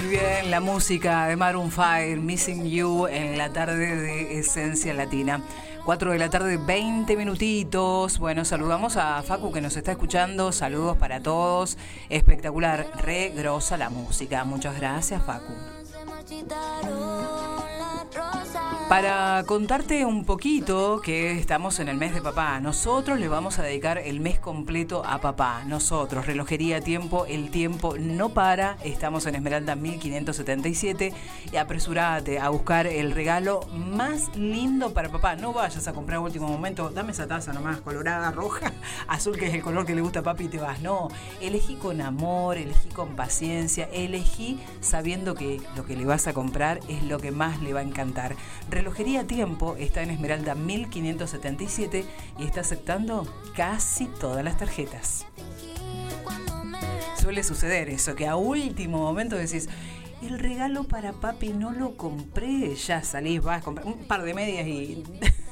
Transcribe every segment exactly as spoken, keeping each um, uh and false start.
Bien, la música de Maroon cinco, Missing You, en la tarde de Esencia Latina. cuatro de la tarde, veinte minutitos. Bueno, saludamos a Facu que nos está escuchando. Saludos para todos. Espectacular, re grosa la música. Muchas gracias, Facu. Para contarte un poquito que estamos en el mes de papá, nosotros le vamos a dedicar el mes completo a papá. Nosotros, Relojería Tiempo, el tiempo no para. Estamos en Esmeralda mil quinientos setenta y siete y apresúrate a buscar el regalo más lindo para papá. No vayas a comprar a último momento, dame esa taza nomás, colorada, roja, azul, que es el color que le gusta a papi, y te vas. No, elegí con amor, elegí con paciencia, elegí sabiendo que lo que le vas a comprar es lo que más le va a encantar. Relojería Tiempo está en Esmeralda mil quinientos setenta y siete y está aceptando casi todas las tarjetas. Suele suceder eso, que a último momento decís, el regalo para papi no lo compré, ya salís, vas a comprar un par de medias y...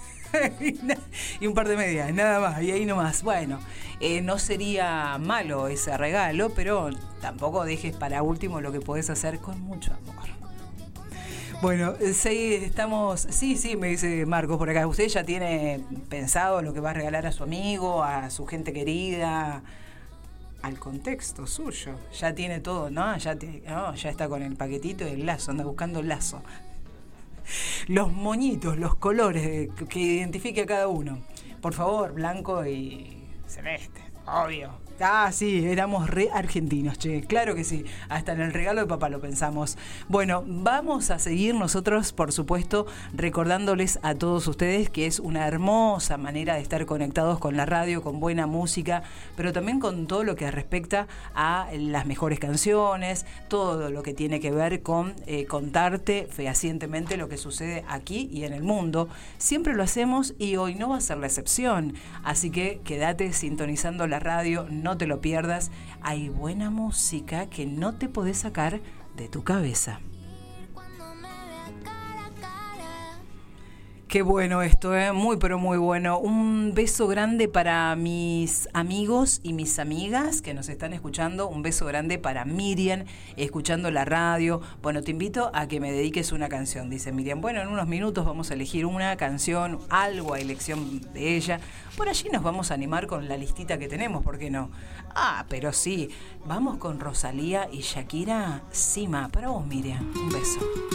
y un par de medias, nada más, y ahí nomás. Bueno, eh, no sería malo ese regalo, pero tampoco dejes para último lo que podés hacer con mucho amor. Bueno, sí, estamos... Sí, sí, me dice Marcos por acá. ¿Usted ya tiene pensado lo que va a regalar a su amigo, a su gente querida, al contexto suyo? Ya tiene todo, ¿no? Ya, te, no, ya está con el paquetito y el lazo, anda buscando el lazo. Los moñitos, los colores que identifique a cada uno. Por favor, blanco y celeste, obvio. Ah, sí, éramos re argentinos, che, claro que sí, hasta en el regalo de papá lo pensamos. Bueno, vamos a seguir nosotros, por supuesto, recordándoles a todos ustedes que es una hermosa manera de estar conectados con la radio, con buena música, pero también con todo lo que respecta a las mejores canciones, todo lo que tiene que ver con eh, contarte fehacientemente lo que sucede aquí y en el mundo. Siempre lo hacemos y hoy no va a ser la excepción, así que quédate sintonizando la radio, no No te lo pierdas, hay buena música que no te podés sacar de tu cabeza. Qué bueno esto, ¿eh? Muy pero muy bueno. Un beso grande para mis amigos y mis amigas que nos están escuchando. Un beso grande para Miriam, escuchando la radio. Bueno, te invito a que me dediques una canción, dice Miriam. Bueno, en unos minutos vamos a elegir una canción, algo a elección de ella. Por allí nos vamos a animar con la listita que tenemos, ¿por qué no? Ah, pero sí, vamos con Rosalía y Shakira, Sima. Para vos, Miriam, un beso.